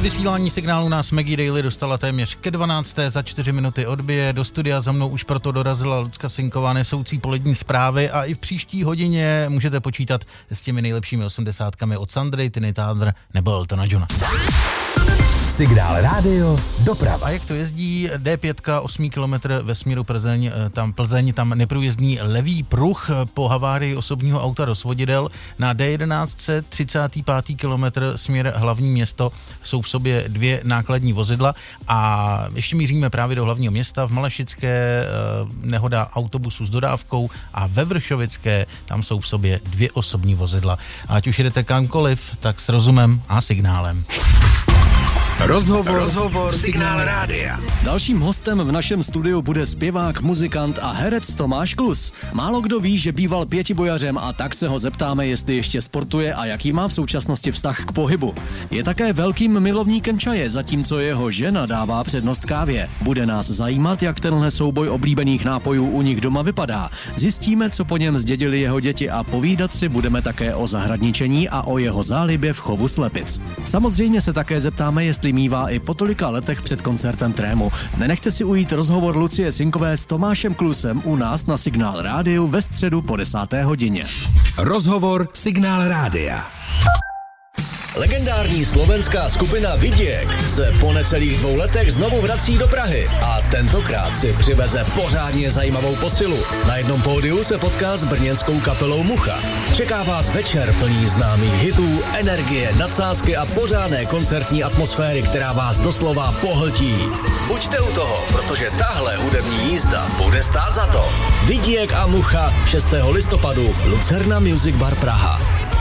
Vysílání signálu nás Maggie Daily dostala téměř ke 12. Za 4 minuty odbije. Do studia za mnou už proto dorazila Lucka Sinková, nesoucí polední zprávy, a i v příští hodině můžete počítat s těmi nejlepšími 80kami od Sandry, Tiny Turner nebo Eltona Johna. Signál rádio, doprava. A jak to jezdí? D5, 8 kilometr ve směru Plzeň, tam neprůjezdný levý pruh po havárii osobního auta rozvodidel. Na D11, 35. kilometr směr hlavní město, jsou v sobě 2 nákladní vozidla a ještě míříme právě do hlavního města. V Malešické nehoda autobusu s dodávkou a ve Vršovické tam jsou v sobě 2 osobní vozidla. A ať už jedete kamkoliv, tak s rozumem a signálem. Rozhovor Signál rádia. Dalším hostem v našem studiu bude zpěvák, muzikant a herec Tomáš Klus. Málo kdo ví, že býval pětibojařem, a tak se ho zeptáme, jestli ještě sportuje a jaký má v současnosti vztah k pohybu. Je také velkým milovníkem čaje, zatímco jeho žena dává přednost kávě. Bude nás zajímat, jak tenhle souboj oblíbených nápojů u nich doma vypadá. Zjistíme, co po něm zdědili jeho děti, a povídat si budeme také o zahradničení a o jeho zálibě v chovu slepic. Samozřejmě se také zeptáme, jestli mívá i po tolika letech před koncertem trému. Nenechte si ujít rozhovor Lucie Sinkové s Tomášem Klusem u nás na Signál rádiu ve středu po 10. hodině. Rozhovor Signál rádia. Legendární slovenská skupina Vidiek se po necelých 2 letech znovu vrací do Prahy a tentokrát si přiveze pořádně zajímavou posilu. Na jednom pódiu se potká s brněnskou kapelou Mucha. Čeká vás večer plný známých hitů, energie, nadsázky a pořádné koncertní atmosféry, která vás doslova pohltí. Buďte u toho, protože tahle hudební jízda bude stát za to. Vidiek a Mucha 6. listopadu v Lucerna Music Bar Praha.